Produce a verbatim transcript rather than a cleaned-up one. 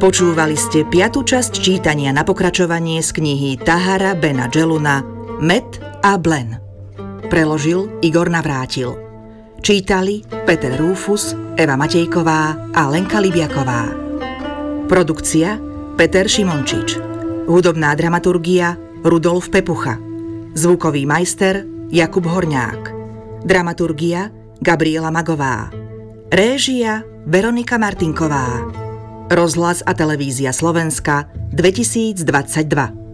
Počúvali ste piatu časť čítania na pokračovanie z knihy Tahara Bena Dželuna Med a Blen. Preložil Igor Navrátil. Čítali Peter Rúfus, Eva Matejková a Lenka Libiaková. Produkcia Peter Šimončič. Hudobná dramaturgia Rudolf Pepucha. Zvukový majster Jakub Horňák. Dramaturgia Gabriela Magová. Réžia Veronika Martinková. Rozhlas a televízia Slovenska dvetisícdvadsaťdva.